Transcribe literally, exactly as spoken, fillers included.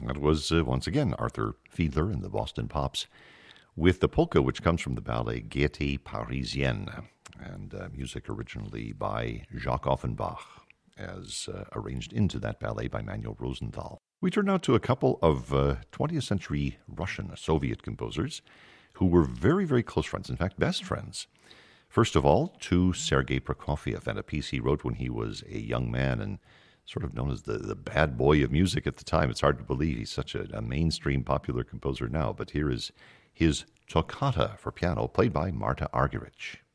That was, uh, once again, Arthur Fiedler and the Boston Pops with the polka, which comes from the ballet Gaieté Parisienne, and uh, music originally by Jacques Offenbach, as uh, arranged into that ballet by Manuel Rosenthal. We turn now to a couple of uh, twentieth century Russian Soviet composers who were very, very close friends, in fact, best friends. First of all, to Sergei Prokofiev and a piece he wrote when he was a young man and sort of known as the, the bad boy of music at the time. It's hard to believe he's such a, a mainstream popular composer now, but here is his Toccata for piano, played by Marta Argerich.